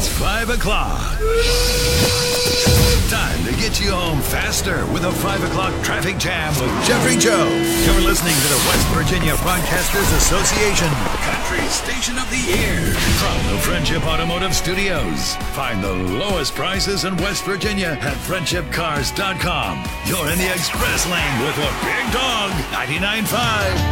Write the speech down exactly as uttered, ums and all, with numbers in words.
It's five o'clock. Time to get you home faster with a five o'clock traffic jam with Jeffrey Joe. You're listening to the West Virginia Broadcasters Association Country Station of the Year from the Friendship Automotive Studios. Find the lowest prices in West Virginia at friendship cars dot com. You're in the express lane with a big dog, ninety-nine point five